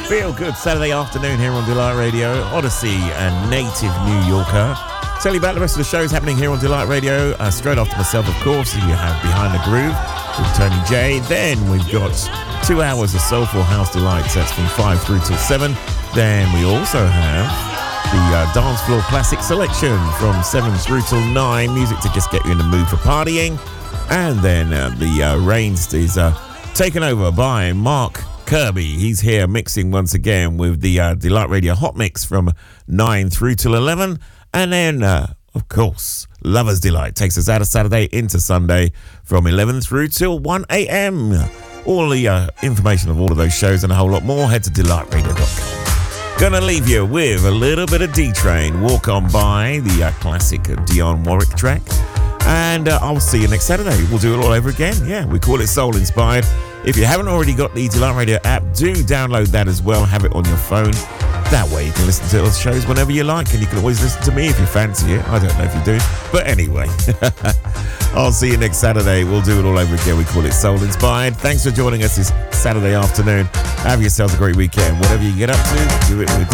Feel good Saturday afternoon here on Delight Radio, Odyssey and native New Yorker. Tell you about the rest of the shows happening here on Delight Radio. Straight after myself, of course, you have Behind the Groove with Tony J. Then we've got 2 hours of Soulful House Delights. That's from 5 through till 7. Then we also have the Dance Floor Classic Selection from 7 through till 9. Music to just get you in the mood for partying. And then the reins is taken over by Mark Kirby. He's here mixing once again with the Delight Radio Hot Mix from 9 through till 11. And then, of course, Lover's Delight takes us out of Saturday into Sunday from 11 through till 1 a.m. All the information of all of those shows and a whole lot more, head to delightradio.com. Gonna leave you with a little bit of D-Train, Walk On By, the classic Dionne Warwick track. And I'll see you next Saturday. We'll do it all over again. Yeah, we call it Soul Inspired. If you haven't already got the Delight Radio app, do download that as well. Have it on your phone. That way you can listen to the shows whenever you like, and you can always listen to me if you fancy it. I don't know if you do, but anyway. I'll see you next Saturday. We'll do it all over again. We call it Soul Inspired. Thanks for joining us this Saturday afternoon. Have yourselves a great weekend. Whatever you get up to, do it with